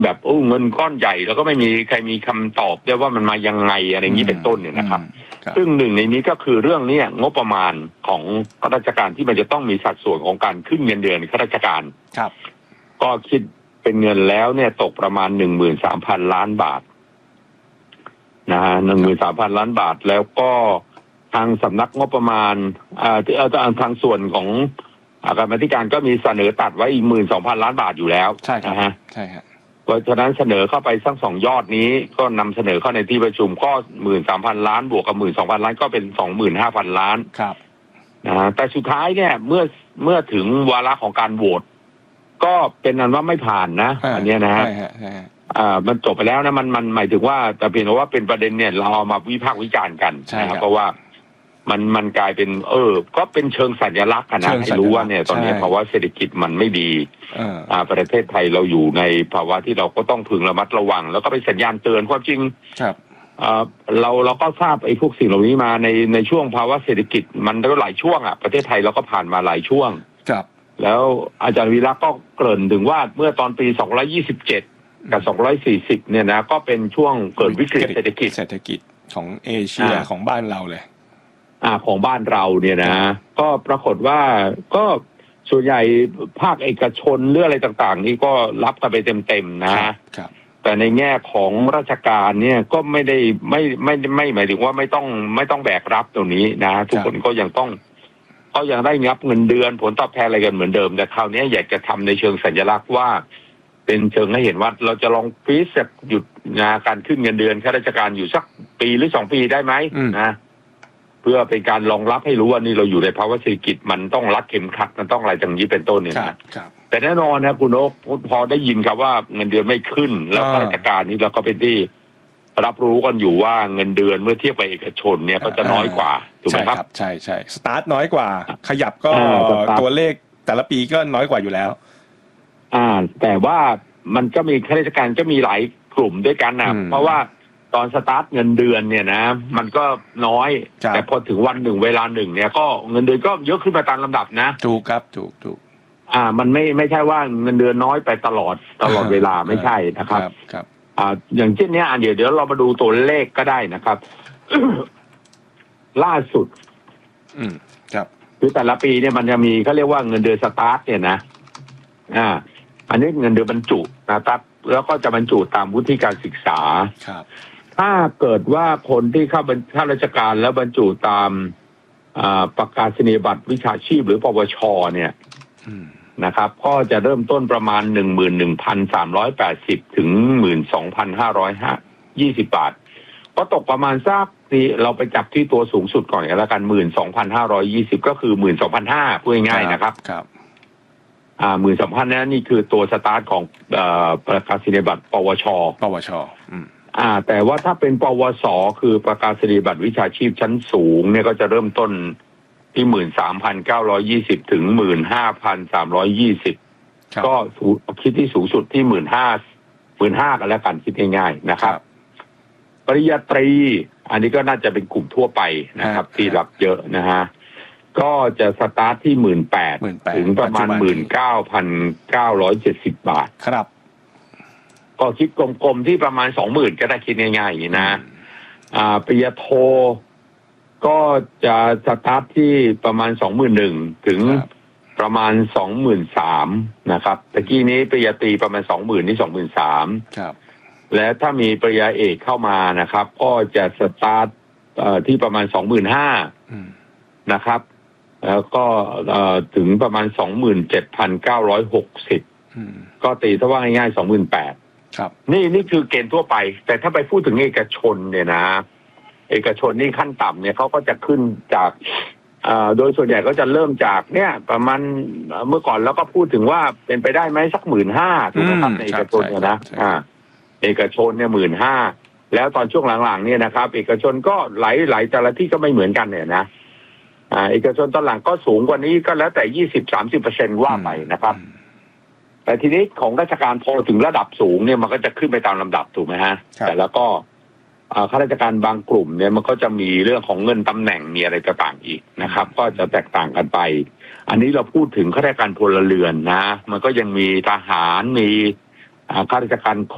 แบบเงินก้อนใหญ่แล้วก็ไม่มีใครมีคำตอบได้ว่ามันมายังไงอะไรอย่างนี้เป็นต้นเนี่ยนะครับซึ่งหนึ่งในนี้ก็คือเรื่องนี้งบประมาณของข้าราชการที่มันจะต้องมีสัดส่วนของการขึ้นเงินเดือนข้าราชการครับก็คิดเป็นเงินแล้วเนี่ยตกประมาณ 13,000 ล้านบาทนะฮะ 13,000 ล้านบาทแล้วก็ทางสำนักงบประมาณทางส่วนของกรรมาธิการก็มีเสนอตัดไว้อีก 12,000 ล้านบาทอยู่แล้วใช่นะฮะใช่ครับเพราะฉะนั้นเสนอเข้าไปทั้งสองยอดนี้ก็นำเสนอเข้าในที่ประชุมก็ 13,000 ล้านบวกกับ 12,000 ล้านก็เป็น 25,000 ล้านครับแต่สุดท้ายเนี่ยเมื่อถึงวาระของการโหวตก็เป็นอันว่าไม่ผ่านนะอันนี้นะฮะมันจบไปแล้วนะมันหมายถึงว่าแต่เพียงว่าเป็นประเด็นเนี่ยเราเอามาวิพากษ์วิจารณ์กันนะครับเพราะว่ามันกลายเป็นก็เป็นเชิงสัญลักษณ์กันนะให้รู้ว่าเนี่ยตอนนี้ภาวะเศรษฐกิจมันไม่ดีประเทศไทยเราอยู่ในภาวะที่เราก็ต้องพึงระมัดระวังแล้วก็เป็นสัญญาณเตือนความจริงเราก็ทราบไอ้พวกสิ่งเหล่านี้มาในช่วงภาวะเศรษฐกิจมันก็หลายช่วงประเทศไทยเราก็ผ่านมาหลายช่วงแล้วอาจารย์วีระก็เกริ่นถึงว่าเมื่อตอนปี227กับ240เนี่ยนะก็เป็นช่วงเกิดวิกฤตเศรษฐกิจของเอเชียของบ้านเราเลยของบ้านเราเนี่ยนะก็ปรากฏว่าก็ส่วนใหญ่ภาคเอกชนหรืออะไรต่างๆนี่ก็รับกันไปเต็มๆนะครับแต่ในแง่ของราชการเนี่ยก็ไม่หมายถึงว่าไม่ต้องแบกรับตรงนี้นะทุกคนก็ยังได้รับเงินเดือนผลตอบแทนอะไรกันเหมือนเดิมแต่คราวนี้อยากจะทำในเชิงสัญลักษณ์ว่าเป็นเชิงให้เห็นว่าเราจะลองฟรีซหยุดการขึ้นเงินเดือนข้าราชการอยู่สักปีหรือ2 ปีได้ไหมนะเพื่อเป็นการรองรับให้รู้ว่านี่เราอยู่ในภาวะเศรษฐกิจมันต้องรัดเข็มขัดมันต้องอะไรอย่างนี้เป็นต้นเนี่ยนะแต่แน่นอนนะคุณโอ๊คพอได้ยินครับว่าเงินเดือนไม่ขึ้นแล้วข้าราชการนี่เราก็เป็นที่รับรู้กันอยู่ว่าเงินเดือนเมื่อเทียบกับเอกชนเนี่ยก็จะน้อยกว่าถูกไหมครับใช่สตาร์ทน้อยกว่าขยับก็ตัวเลขแต่ละปีก็น้อยกว่าอยู่แล้วแต่ว่ามันก็มีข้าราชการก็มีหลายกลุ่มด้วยกันนะเพราะว่าตอนสตาร์ทเงินเดือนเนี่ยนะมันก็น้อยแต่พอถึงวันหนึ่งเวลาหนึ่งเนี่ยก็เงินเดือนก็เยอะขึ้นมาตามลำดับนะถูกครับถูกมันไม่ใช่ว่าเงินเดือนน้อยไปตลอดเวลาไม่ใช่นะครับอย่างเช่นเนี้ยเดี๋ยวเรามาดูตัวเลขก็ได้นะครับ ล่าสุดครับคือแต่ละปีเนี่ยมันจะมีเขาเรียกว่าเงินเดือนสตาร์ทเนี่ยนะอันนี้เงินเดือนบรรจุนะครับแล้วก็จะบรรจุตามวุฒิการศึกษาถ้าเกิดว่าคนที่เข้าราชการแล้วบรรจุตามประกาศนียบัตรวิชาชีพหรือปวชเนี่ยนะครับก็จะเริ่มต้นประมาณ 11,380 ถึง 12,520 บาทก็ตกประมาณสักที่เราไปจับที่ตัวสูงสุดก่อนแล้วกัน 12,520 ก็คือ 12,500 พูดง่ายๆนะครับ12,000นั้นนี่คือตัวสตาร์ทของประกาศนียบัตรปวชแต่ว่าถ้าเป็นปวสคือประกาศนียบัตรวิชาชีพชั้นสูงเนี่ยก็จะเริ่มต้นที่ 13,920 ถึง 15,320 ก็คิดที่สูงสุดที่ 15,000 กันแล้วกันคิดง่ายๆนะครับปริญญาตรีอันนี้ก็น่าจะเป็นกลุ่มทั่วไปนะครับที่รับเยอะนะฮะก็จะสตาร์ทที่ 18,000 ถึงประมาณ 19,970 บาทครับก็คิดกลมๆที่ประมาณ 20,000 ก็ได้คิดง่ายๆอย่างนี้นะปริญญาโทก็จะสตาร์ทที่ประมาณ 21,000 ถึงประมาณ 23,000 นะครับตะกี้นี้ปริญญาตรีประมาณ 20,000 นี่ 23,000 ครับและถ้ามีปริญญาเอกเข้ามานะครับก็จะสตาร์ทที่ประมาณ 25,000 นะครับแล้วก็ถึงประมาณ 27,960 ก็ตีซะว่าง่ายๆ 28,000 ครับนี่คือเกณฑ์ทั่วไปแต่ถ้าไปพูดถึงเอกชนเนี่ยนะเอกชนนี่ขั้นต่ำเนี่ยเขาก็จะขึ้นจากโดยส่วนใหญ่ก็จะเริ่มจากเนี่ยประมาณเมื่อก่อนแล้วก็พูดถึงว่าเป็นไปได้ไหมสัก 15,000 ถูกไหมครับในเอกชนเนี่ยนะเอกชนเนี่ย 15,000 แล้วตอนช่วงหลังๆเนี่ยนะครับเอกชนก็หลายแต่ละที่ก็ไม่เหมือนกันเนี่ยนะเอกชนตอนหลังก็สูงกว่านี้ก็แล้วแต่ 20-30% ว่าไปนะครับแต่ทีนี้ของราชการพอถึงระดับสูงเนี่ยมันก็จะขึ้นไปตามลำดับถูกไหมฮะแต่แล้วก็ข้าราชการบางกลุ่มเนี่ยมันก็จะมีเรื่องของเงินตำแหน่งมีอะไรต่างๆอีกนะครับก็จะแตกต่างกันไปอันนี้เราพูดถึงข้าราชการพลเรือนนะมันก็ยังมีทหารมีข้าราชการค